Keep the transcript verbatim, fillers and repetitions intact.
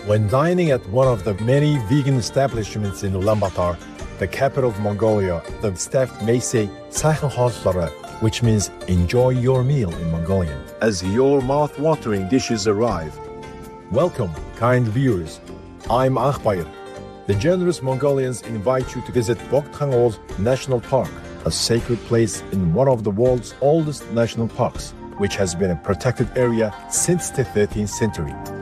When dining at one of the many vegan establishments in Ulaanbaatar, the capital of Mongolia, the staff may say "Сайхан хооллоорой," which means enjoy your meal in Mongolian, as your mouth-watering dishes arrive. Welcome, kind viewers. I'm Akhbayr. The generous Mongolians invite you to visit Bogtangol National Park, a sacred place in one of the world's oldest national parks, which has been a protected area since the thirteenth century.